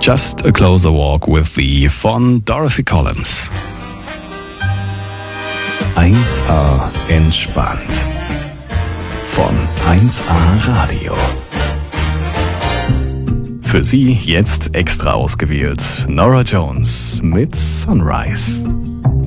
Just a Closer Walk with Thee von Dorothy Collins. 1A entspannt von 1A Radio. Für Sie jetzt extra ausgewählt Norah Jones mit Sunrise.